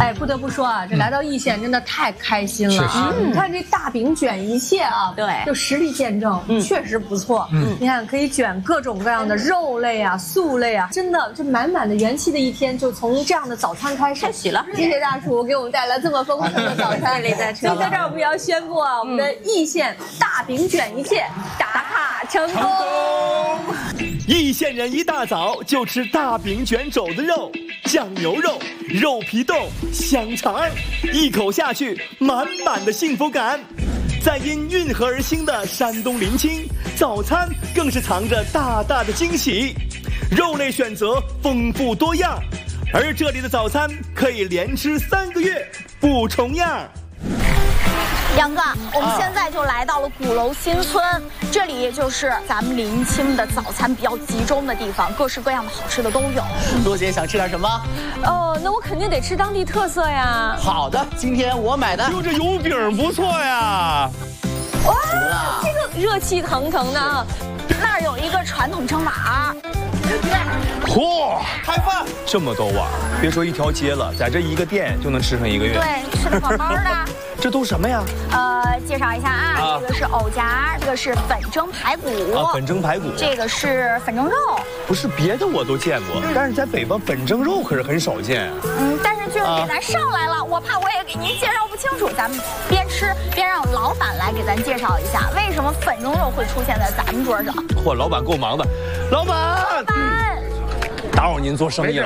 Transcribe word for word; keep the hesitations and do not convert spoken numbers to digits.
哎，不得不说啊，这来到易县真的太开心了啊！你看这大饼卷一切啊， 对， 就实力见证，确实不错。嗯，你看可以卷各种各样的肉类啊、素类啊，真的这满满的元气的一天就从这样的早餐开始。 开启了， 谢谢大厨给我们带来这么丰富的早餐。所以在这儿我们要宣布啊，我们的易县大饼卷一切打卡成功。 易县人一大早就吃大饼卷肘子肉、酱牛肉、肉皮冻、香肠，一口下去，满满的幸福感。在因运河而兴的山东临清，早餐更是藏着大大的惊喜，肉类选择丰富多样，而这里的早餐可以连吃三个月不重样。 杨哥，我们现在就来到了鼓楼新村，这里就是咱们临清的早餐比较集中的地方，各式各样的好吃的都有。 多姐想吃点什么？ 哦，那我肯定得吃当地特色呀。 好的，今天我买的。 哟，这油饼不错呀！ 哇，这个热气腾腾的啊！ 那儿有一个传统蒸碗。 嚯，开饭！这么多碗，别说一条街了，在这一个店就能吃上一个月。 对，吃的饱饱的。 这都什么呀？ 呃，介绍一下啊，啊这个是藕夹，这个是粉蒸排骨啊，粉蒸排骨， 这个是粉蒸肉。 不是别的我都见过，嗯、但是在北方粉蒸肉可是很少见啊。 嗯，但是就是给咱上来了，啊、我怕我也给您介绍不清楚，咱们边吃边让老板来给咱介绍一下，为什么粉蒸肉会出现在咱们桌上。 嚯，老板够忙的，老板， 老板， 打扰您做生意了。